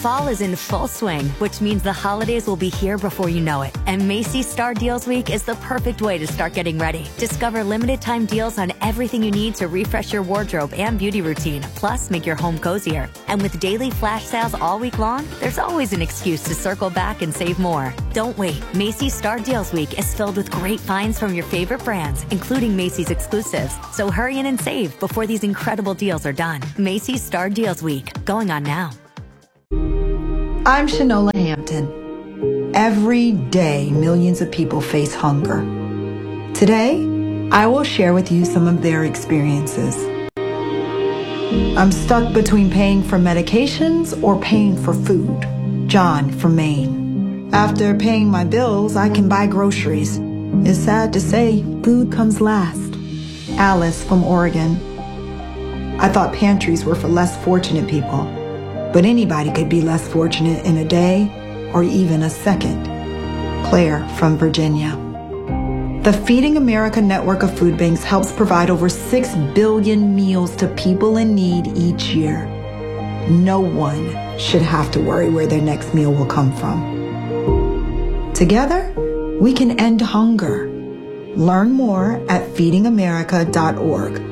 Fall is in full swing, which means the holidays will be here before you know it. And Macy's Star Deals Week is the perfect way to start getting ready. Discover limited time deals on everything you need to refresh your wardrobe and beauty routine, plus make your home cozier. And with daily flash sales all week long, there's always an excuse to circle back and save more. Don't wait. Macy's Star Deals Week is filled with great finds from your favorite brands, including Macy's exclusives. So hurry in and save before these incredible deals are done. Macy's Star Deals Week, going on now. I'm Shanola Hampton. Every day, millions of people face hunger. Today, I will share with you some of their experiences. I'm stuck between paying for medications or paying for food. John from Maine. After paying my bills, I can buy groceries. It's sad to say, food comes last. Alice from Oregon. I thought pantries were for less fortunate people, but anybody could be less fortunate in a day or even a second. Claire from Virginia. The Feeding America network of food banks helps provide over 6 billion meals to people in need each year. No one should have to worry where their next meal will come from. Together, we can end hunger. Learn more at feedingamerica.org.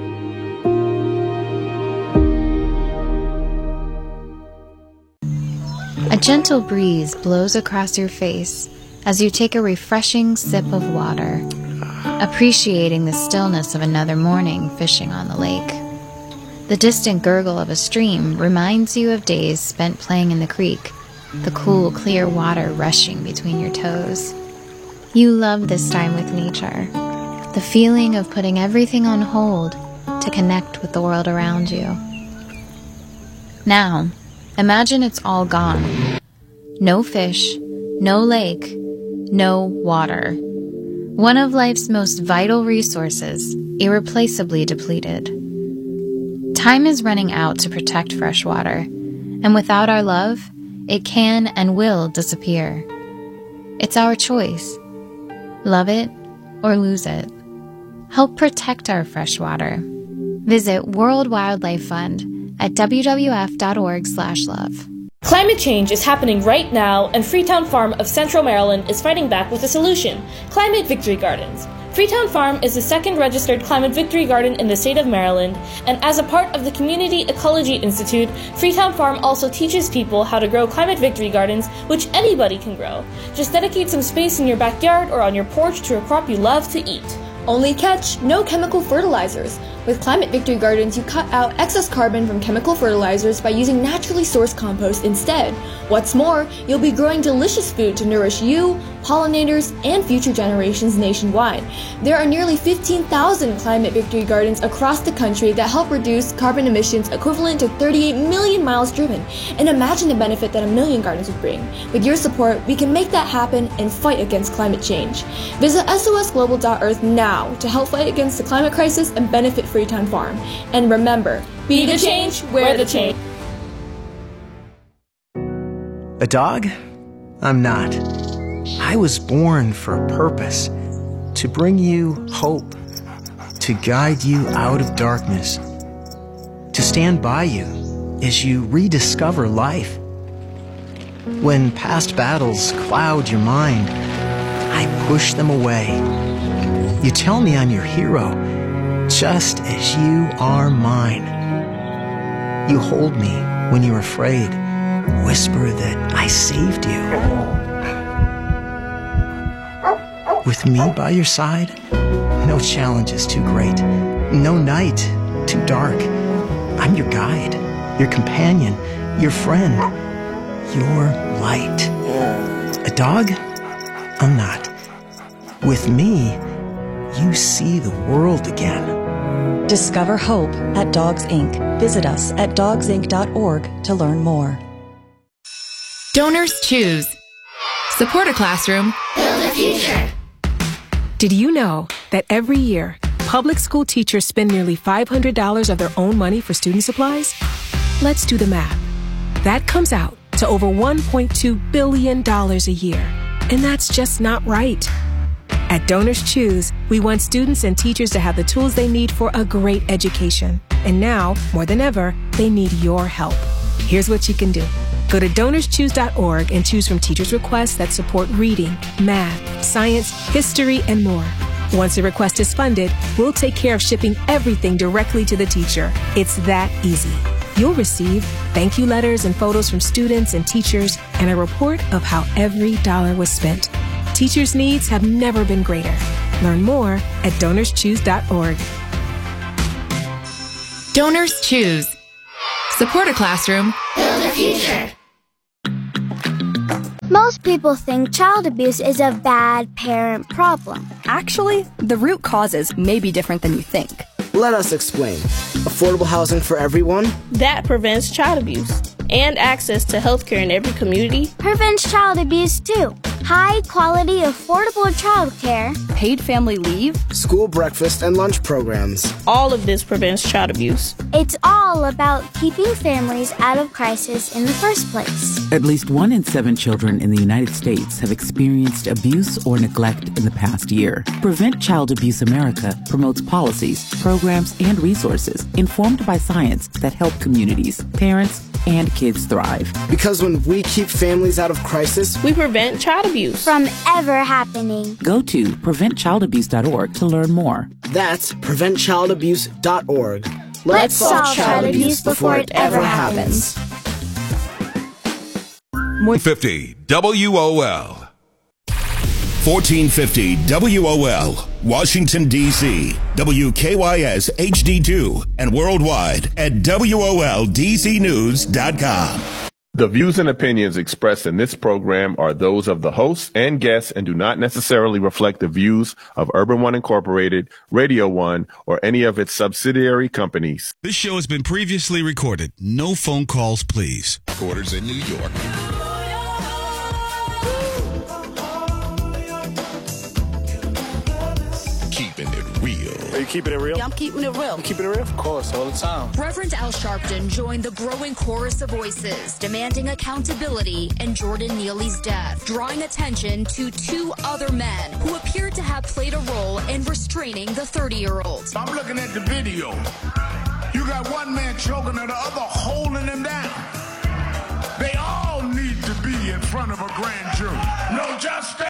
A gentle breeze blows across your face as you take a refreshing sip of water, appreciating the stillness of another morning fishing on the lake. The distant gurgle of a stream reminds you of days spent playing in the creek, the cool, clear water rushing between your toes. You love this time with nature, the feeling of putting everything on hold to connect with the world around you. Now, imagine it's all gone. No fish, no lake, no water. One of life's most vital resources, irreplaceably depleted. Time is running out to protect fresh water, and without our love, it can and will disappear. It's our choice. Love it or lose it. Help protect our fresh water. Visit World Wildlife Fund at wwf.org/love. Climate change is happening right now, and Freetown Farm of Central Maryland is fighting back with a solution: Climate Victory Gardens. Freetown Farm is the second registered Climate Victory Garden in the state of Maryland, and as a part of the Community Ecology Institute, Freetown Farm also teaches people how to grow Climate Victory Gardens, which anybody can grow. Just dedicate some space in your backyard or on your porch to a crop you love to eat. Only catch, no chemical fertilizers. With Climate Victory Gardens, you cut out excess carbon from chemical fertilizers by using naturally sourced compost instead. What's more, you'll be growing delicious food to nourish you, pollinators, and future generations nationwide. There are nearly 15,000 Climate Victory Gardens across the country that help reduce carbon emissions equivalent to 38 million miles driven. And imagine the benefit that a million gardens would bring. With your support, we can make that happen and fight against climate change. Visit sosglobal.earth now to help fight against the climate crisis and benefit Freetown Farm. And remember, be the change, wear the change. A dog? I'm not. I was born for a purpose, to bring you hope, to guide you out of darkness, to stand by you as you rediscover life. When past battles cloud your mind, I push them away. You tell me I'm your hero, just as you are mine. You hold me when you're afraid, whisper that I saved you. With me by your side, no challenge is too great, no night too dark. I'm your guide, your companion, your friend, your light. A dog? I'm not. With me, you see the world again. Discover hope at Dogs Inc. Visit us at dogsinc.org to learn more. Donors choose. Support a classroom. Build a future. Did you know that every year, public school teachers spend nearly $500 of their own money for student supplies? Let's do the math. That comes out to over $1.2 billion a year. And that's just not right. At Donors Choose, we want students and teachers to have the tools they need for a great education. And now, more than ever, they need your help. Here's what you can do. Go to DonorsChoose.org and choose from teachers' requests that support reading, math, science, history, and more. Once a request is funded, we'll take care of shipping everything directly to the teacher. It's that easy. You'll receive thank you letters and photos from students and teachers and a report of how every dollar was spent. Teachers' needs have never been greater. Learn more at DonorsChoose.org. Donors Choose. Support a classroom. Build a future. Most people think child abuse is a bad parent problem. Actually, the root causes may be different than you think. Let us explain. Affordable housing for everyone? That prevents child abuse. And access to health care in every community. Prevents child abuse too. High quality, affordable child care. Paid family leave. School breakfast and lunch programs. All of this prevents child abuse. It's all about keeping families out of crisis in the first place. At least 1 in 7 children in the United States have experienced abuse or neglect in the past year. Prevent Child Abuse America promotes policies, programs, and resources informed by science that help communities, parents, and kids thrive. Because when we keep families out of crisis, we prevent child abuse from ever happening. Go to preventchildabuse.org to learn more. That's preventchildabuse.org. Let's solve child abuse before it ever happens. 150 WOL. 1450 WOL, Washington, D.C., WKYS HD2, and worldwide at WOLDCnews.com. The views and opinions expressed in this program are those of the hosts and guests and do not necessarily reflect the views of Urban One Incorporated, Radio One, or any of its subsidiary companies. This show has been previously recorded. No phone calls, please. Quarters in New York. Are you keeping it real? Yeah, I'm keeping it real. You keeping it real? Of course, all the time. Reverend Al Sharpton joined the growing chorus of voices demanding accountability in Jordan Neely's death, drawing attention to 2 other men who appeared to have played a role in restraining the 30-year-old. I'm looking at the video. You got one man choking and the other holding him down. They all need to be in front of a grand jury. No justice.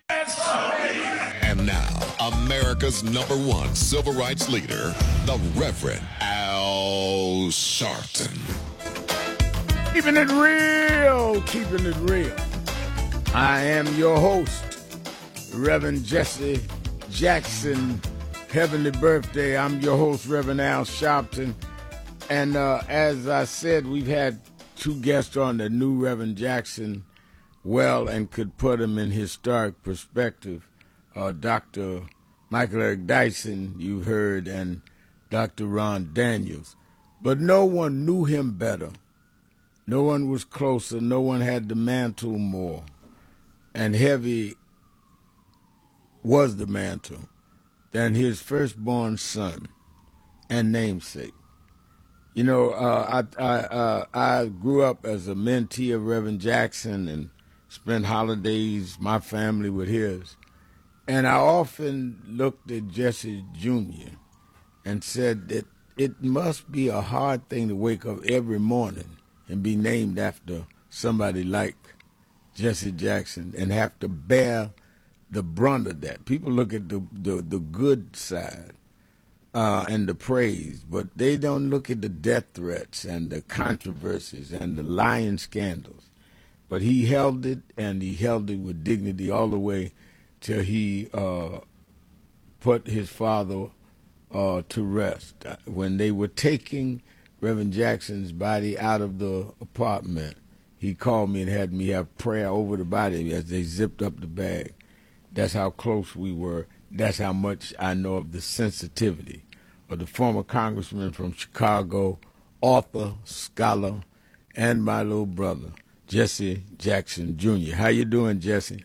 And now, America's #1 civil rights leader, the Reverend Al Sharpton. Keeping it real, keeping it real. I am your host, Reverend Jesse Jackson. Heavenly birthday. I'm your host, Reverend Al Sharpton. And as I said, we've had 2 guests on that knew Reverend Jackson well and could put him in historic perspective. Dr. Michael Eric Dyson, you heard, and Dr. Ron Daniels. But no one knew him better. No one was closer. No one had the mantle more. And heavy was the mantle than his firstborn son and namesake. You know, I grew up as a mentee of Reverend Jackson and spent holidays, my family, with his. And I often looked at Jesse Jr. and said that it must be a hard thing to wake up every morning and be named after somebody like Jesse Jackson and have to bear the brunt of that. People look at the good side and the praise, but they don't look at the death threats and the controversies and the lying scandals. But he held it, and he held it with dignity all the way till he put his father to rest. When they were taking Reverend Jackson's body out of the apartment, he called me and had me have prayer over the body as they zipped up the bag. That's how close we were. That's how much I know of the sensitivity of the former congressman from Chicago, author, scholar, and my little brother, Jesse Jackson Jr. How you doing, Jesse?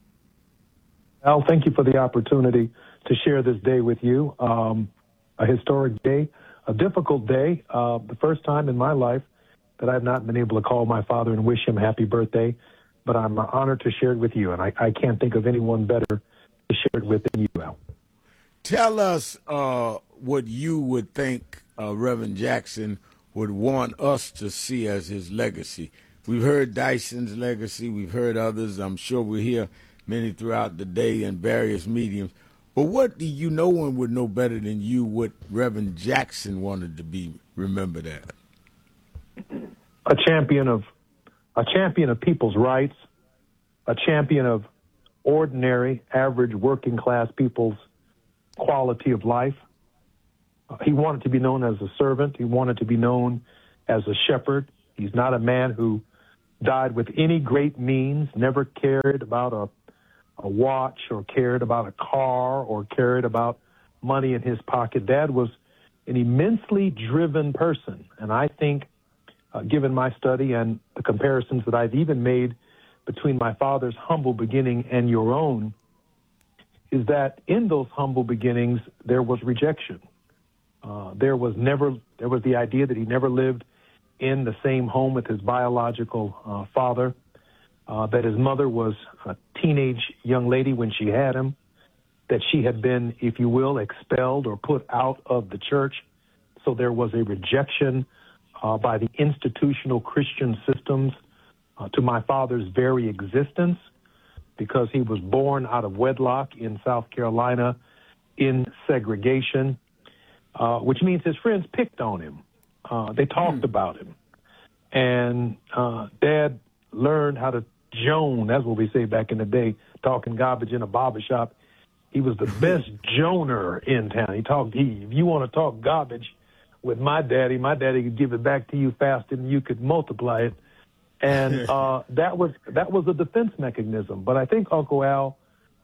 Al, thank you for the opportunity to share this day with you. A historic day, a difficult day, the first time in my life that I've not been able to call my father and wish him happy birthday, but I'm honored to share it with you, and I can't think of anyone better to share it with than you, Al. Tell us what you would think Reverend Jackson would want us to see as his legacy. We've heard Dyson's legacy. We've heard others. I'm sure we'll hear many throughout the day in various mediums. But what do you, no one would know better than you what Reverend Jackson wanted to be remembered as? A champion of people's rights, a champion of ordinary, average, working class people's quality of life. He wanted to be known as a servant. He wanted to be known as a shepherd. He's not a man who died with any great means, never cared about a watch or cared about a car or cared about money in his pocket. Dad was an immensely driven person. And I think, given my study and the comparisons that I've even made between my father's humble beginning and your own, is that in those humble beginnings, there was rejection. There was the idea that he never lived in the same home with his biological father, that his mother was a teenage young lady when she had him, that she had been, if you will, expelled or put out of the church. So there was a rejection by the institutional Christian systems to my father's very existence, because he was born out of wedlock in South Carolina in segregation, which means his friends picked on him. They talked about him. And Dad learned how to Joan. That's what we say back in the day, talking garbage in a barbershop. He was the best Joner in town. If you want to talk garbage with my daddy could give it back to you faster than you could multiply it. And that was a defense mechanism. But I think, Uncle Al,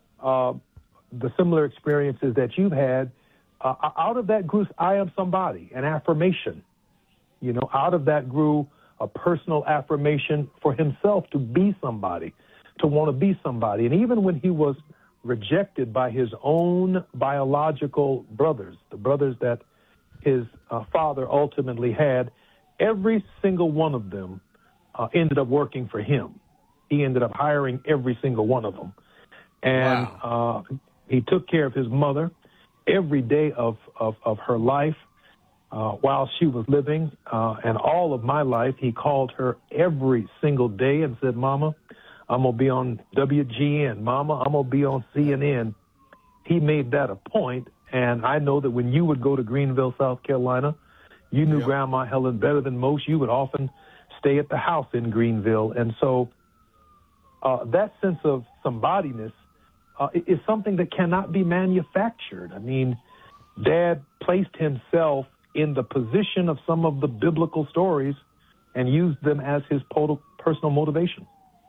the similar experiences that you've had, out of that grew I am somebody, an affirmation. You know, out of that grew a personal affirmation for himself to be somebody, to want to be somebody. And even when he was rejected by his own biological brothers, the brothers that his father ultimately had, every single one of them ended up working for him. He ended up hiring every single one of them. And he took care of his mother every day of her life while she was living. And all of my life, he called her every single day and said, Mama, I'm going to be on WGN. Mama, I'm going to be on CNN. He made that a point. And I know that when you would go to Greenville, South Carolina, you knew Grandma Helen better than most. You would often stay at the house in Greenville. And so that sense of somebodyness is something that cannot be manufactured. I mean, Dad placed himself in the position of some of the biblical stories and used them as his personal motivation.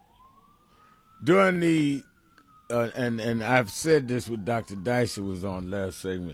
During the, and I've said this with Dr. Dyson was on last segment,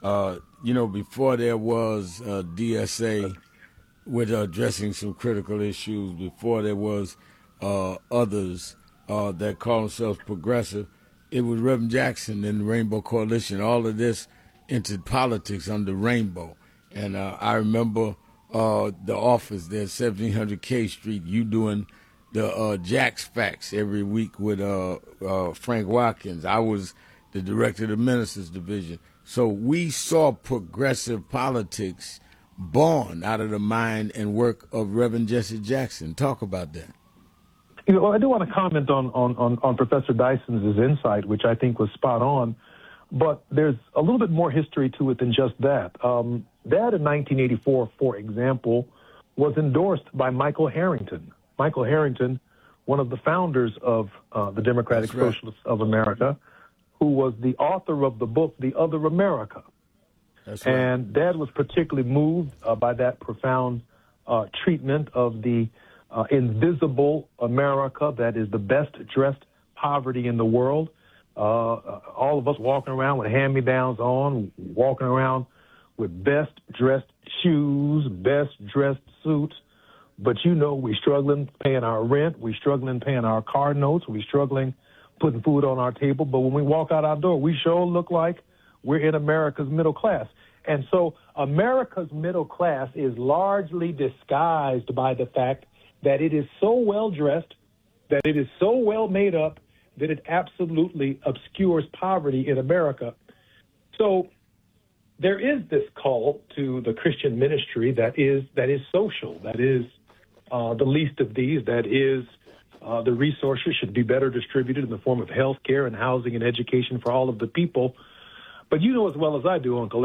before there was DSA with addressing some critical issues, before there was others that call themselves progressive, it was Reverend Jackson and the Rainbow Coalition. All of this entered politics under Rainbow. And I remember the office there at 1700 K Street, you doing the Jack's Facts every week with Frank Watkins. I was the director of the Ministers Division. So we saw progressive politics born out of the mind and work of Reverend Jesse Jackson. Talk about that. You know, I do want to comment on Professor Dyson's insight, which I think was spot on. But there's a little bit more history to it than just that. That in 1984, for example, was endorsed by Michael Harrington. Michael Harrington, one of the founders of the Democratic Socialists of America, who was the author of the book, The Other America. That's right. And Dad was particularly moved by that profound treatment of the invisible America that is the best-dressed poverty in the world. All of us walking around with hand-me-downs on, walking around with best-dressed shoes, best-dressed suits. But we struggling paying our rent, we struggling paying our car notes, we struggling putting food on our table. But when we walk out our door, we sure look like we're in America's middle class. And so America's middle class is largely disguised by the fact that it is so well-dressed, that it is so well made up, that it absolutely obscures poverty in America. So there is this call to the Christian ministry that is social, that is the least of these, that is, the resources should be better distributed in the form of health care and housing and education for all of the people. But you know as well as I do, Uncle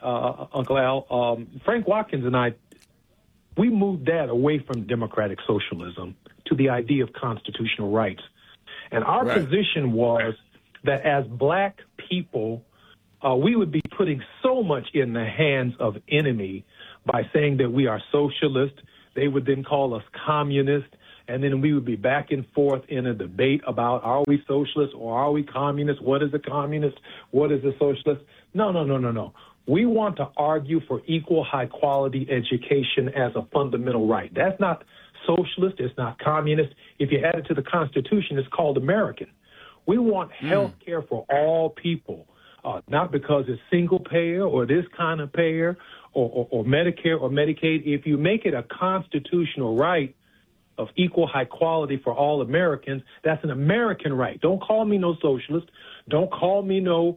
Al, Frank Watkins and I, we moved that away from democratic socialism to the idea of constitutional rights. And our position was that as black people, we would be putting so much in the hands of enemy by saying that we are socialist. They would then call us communist. And then we would be back and forth in a debate about, are we socialist or are we communist? What is a communist? What is a socialist? No. We want to argue for equal high-quality education as a fundamental right. That's not socialist. It's not communist. If you add it to the Constitution, it's called American. We want health care for all people, not because it's single payer or this kind of payer or Medicare or Medicaid. If you make it a constitutional right of equal high quality for all Americans, that's an American right. Don't call me no socialist. Don't call me no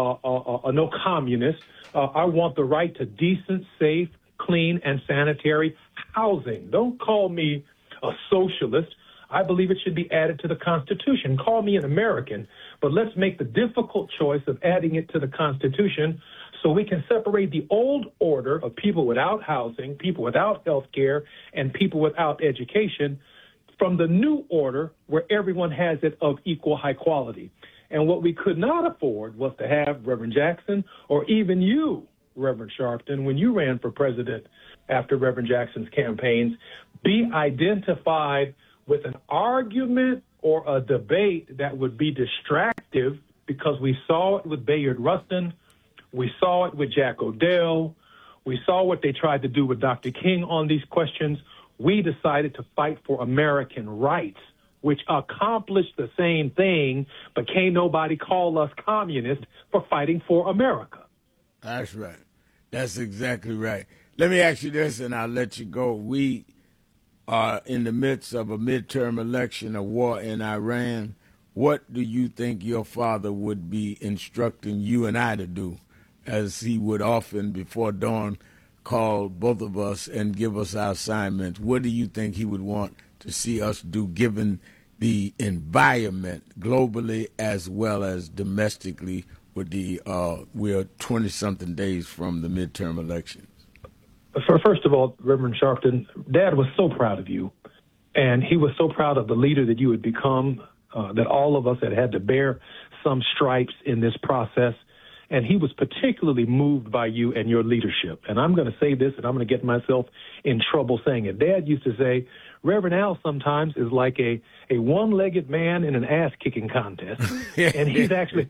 communist. I want the right to decent, safe, clean, and sanitary housing. Don't call me a socialist. I believe it should be added to the Constitution. Call me an American, but let's make the difficult choice of adding it to the Constitution so we can separate the old order of people without housing, people without health care, and people without education from the new order where everyone has it of equal high quality. And what we could not afford was to have Reverend Jackson or even you, Reverend Sharpton, when you ran for president after Reverend Jackson's campaigns, be identified with an argument or a debate that would be distractive, because we saw it with Bayard Rustin. We saw it with Jack O'Dell. We saw what they tried to do with Dr. King on these questions. We decided to fight for American rights, which accomplished the same thing, but can't nobody call us communists for fighting for America. That's right. That's exactly right. Let me ask you this, and I'll let you go. We are in the midst of a midterm election, a war in Iran. What do you think your father would be instructing you and I to do, as he would often before dawn call both of us and give us our assignments? What do you think he would want to see us do, given the environment globally as well as domestically with the we're 20-something days from the midterm elections? First of all, Reverend Sharpton, Dad was so proud of you, and he was so proud of the leader that you had become, that all of us had to bear some stripes in this process. And he was particularly moved by you and your leadership. And I'm going to say this, and I'm going to get myself in trouble saying it. Dad used to say, Reverend Al sometimes is like a one-legged man in an ass-kicking contest. And he's actually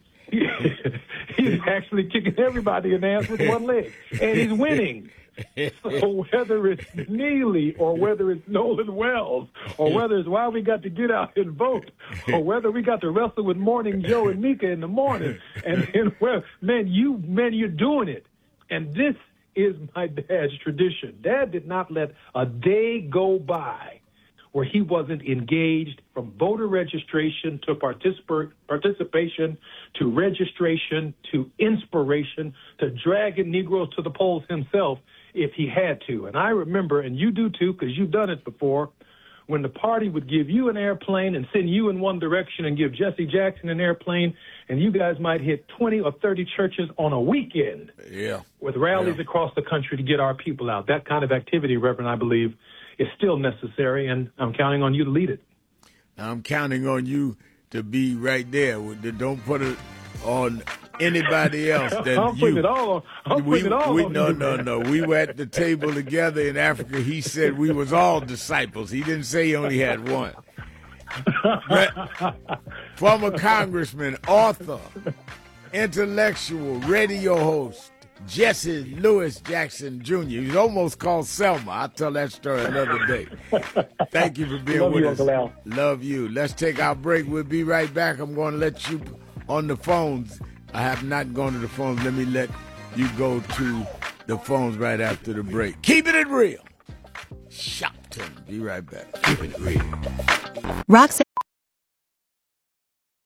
kicking everybody in the ass with one leg. And he's winning. So whether it's Neely or whether it's Nolan Wells or whether it's why we got to get out and vote or whether we got to wrestle with Morning Joe and Mika in the morning, and well, you're doing it. And this is my dad's tradition. Dad did not let a day go by where he wasn't engaged, from voter registration to participation to registration to inspiration to dragging Negroes to the polls himself if he had to. And I remember, and you do too, because you've done it before, when the party would give you an airplane and send you in one direction and give Jesse Jackson an airplane, and you guys might hit 20 or 30 churches on a weekend with rallies across the country to get our people out. That kind of activity, Reverend, I believe, is still necessary, and I'm counting on you to lead it. I'm counting on you to be right there. Don't put it on anybody else than I'm you. Putting it all on No. We were at the table together in Africa. He said we was all disciples. He didn't say he only had one. Former congressman, author, intellectual, radio host, Jesse Louis Jackson Jr. He's almost called Selma. I'll tell that story another day. Thank you for being with us. Al. Love you. Let's take our break. We'll be right back. I'm going to let you on the phones. I have not gone to the phones. Let me let you go to the phones right after the break. Keeping it real. Shopton. Be right back. Keeping it real. Roxanne.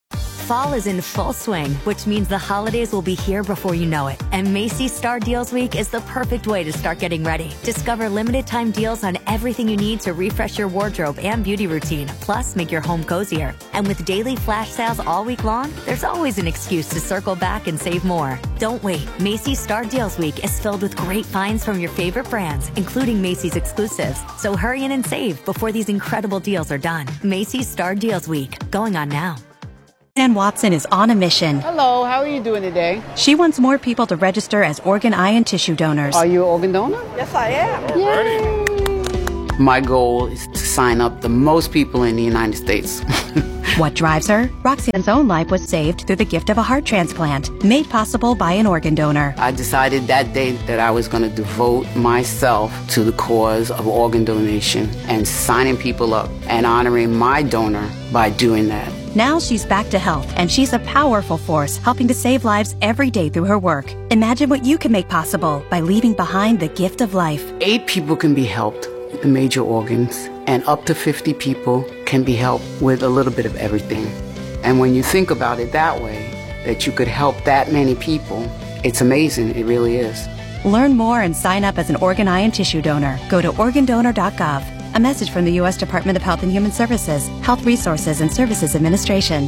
Fall is in full swing, which means the holidays will be here before you know it. And Macy's Star Deals Week is the perfect way to start getting ready. Discover limited time deals on everything you need to refresh your wardrobe and beauty routine, plus make your home cozier. And with daily flash sales all week long, there's always an excuse to circle back and save more. Don't wait. Macy's Star Deals Week is filled with great finds from your favorite brands, including Macy's exclusives. So hurry in and save before these incredible deals are done. Macy's Star Deals Week, going on now. Ann Watson is on a mission. Hello, how are you doing today? She wants more people to register as organ, eye, and tissue donors. Are you an organ donor? Yes, I am. Yay. My goal is to sign up the most people in the United States. What drives her? Roxanne's own life was saved through the gift of a heart transplant, made possible by an organ donor. I decided that day that I was going to devote myself to the cause of organ donation and signing people up and honoring my donor by doing that. Now she's back to health, and she's a powerful force helping to save lives every day through her work. Imagine what you can make possible by leaving behind the gift of life. 8 people can be helped with the major organs, and up to 50 people can be helped with a little bit of everything. And when you think about it that way, that you could help that many people, it's amazing. It really is. Learn more and sign up as an organ, eye, and tissue donor. Go to organdonor.gov. A message from the U.S. Department of Health and Human Services, Health Resources and Services Administration.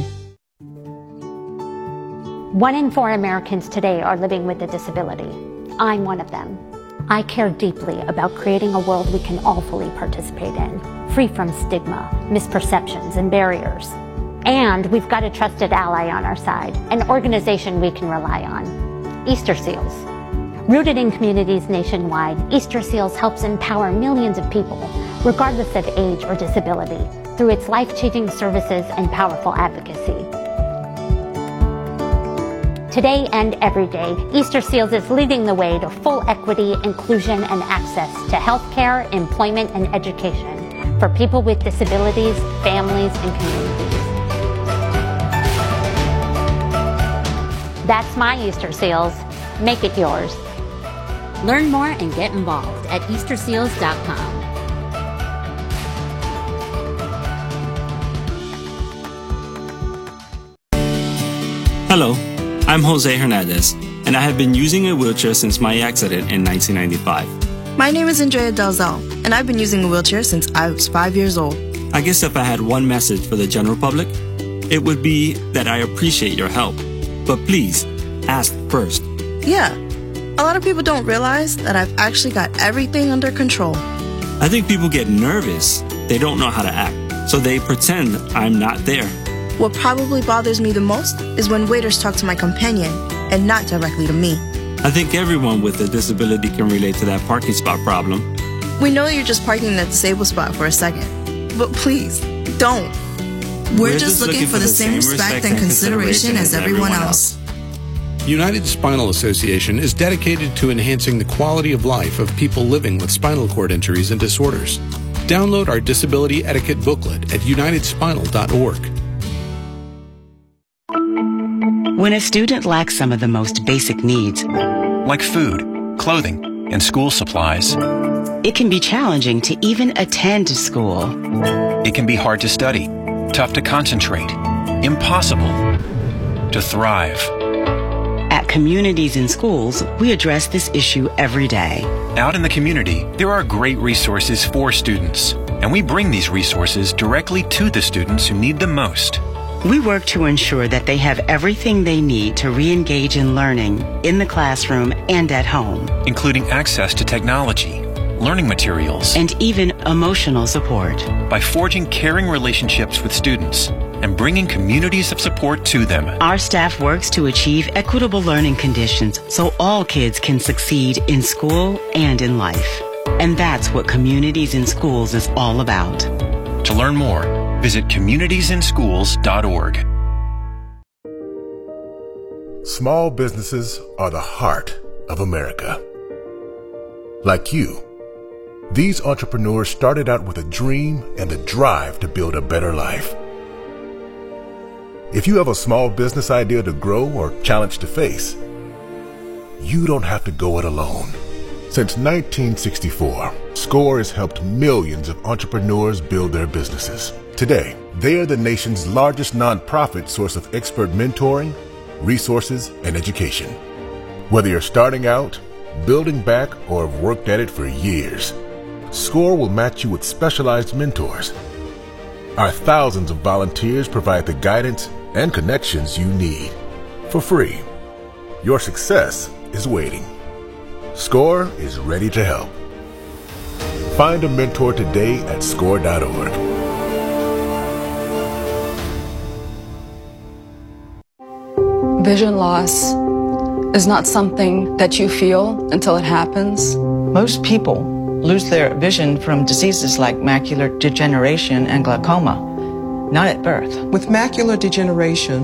1 in 4 Americans today are living with a disability. I'm one of them. I care deeply about creating a world we can all fully participate in, free from stigma, misperceptions, and barriers. And we've got a trusted ally on our side, an organization we can rely on, Easter Seals. Rooted in communities nationwide, Easter Seals helps empower millions of people, regardless of age or disability, through its life-changing services and powerful advocacy. Today and every day, Easter Seals is leading the way to full equity, inclusion, and access to healthcare, employment, and education for people with disabilities, families, and communities. That's my Easter Seals. Make it yours. Learn more and get involved at easterseals.com. Hello, I'm Jose Hernandez, and I have been using a wheelchair since my accident in 1995. My name is Andrea Dalzell, and I've been using a wheelchair since I was 5 years old. I guess if I had one message for the general public, it would be that I appreciate your help. But please, ask first. Yeah. A lot of people don't realize that I've actually got everything under control. I think people get nervous. They don't know how to act, so they pretend I'm not there. What probably bothers me the most is when waiters talk to my companion and not directly to me. I think everyone with a disability can relate to that parking spot problem. We know you're just parking in a disabled spot for a second, but please, don't. We're just looking for the same respect and consideration as everyone else. United Spinal Association is dedicated to enhancing the quality of life of people living with spinal cord injuries and disorders. Download our disability etiquette booklet at unitedspinal.org. When a student lacks some of the most basic needs, like food, clothing, and school supplies, it can be challenging to even attend school. It can be hard to study, tough to concentrate, impossible to thrive. At Communities in Schools, we address this issue every day. Out in the community, there are great resources for students, and we bring these resources directly to the students who need them most. We work to ensure that they have everything they need to re-engage in learning in the classroom and at home, including access to technology, learning materials, and even emotional support. By forging caring relationships with students and bringing communities of support to them, our staff works to achieve equitable learning conditions so all kids can succeed in school and in life. And that's what Communities in Schools is all about. To learn more, visit communitiesInschools.org. Small businesses are the heart of America. Like you, these entrepreneurs started out with a dream and a drive to build a better life. If you have a small business idea to grow or challenge to face, you don't have to go it alone. Since 1964, SCORE has helped millions of entrepreneurs build their businesses. Today, they are the nation's largest nonprofit source of expert mentoring, resources, and education. Whether you're starting out, building back, or have worked at it for years, SCORE will match you with specialized mentors. Our thousands of volunteers provide the guidance and connections you need for free. Your success is waiting. SCORE is ready to help. Find a mentor today at SCORE.org. Vision loss is not something that you feel until it happens. Most people lose their vision from diseases like macular degeneration and glaucoma, not at birth. With macular degeneration,